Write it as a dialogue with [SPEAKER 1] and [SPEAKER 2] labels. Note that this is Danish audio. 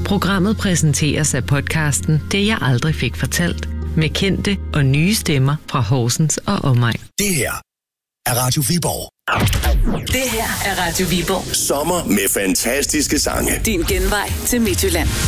[SPEAKER 1] Programmet præsenteres af podcasten Det jeg aldrig fik fortalt, med kendte og nye stemmer fra Horsens og omegn.
[SPEAKER 2] Det her er Radio Viborg.
[SPEAKER 3] Det her er Radio Viborg.
[SPEAKER 2] Sommer med fantastiske sange.
[SPEAKER 3] Din genvej til Midtjylland.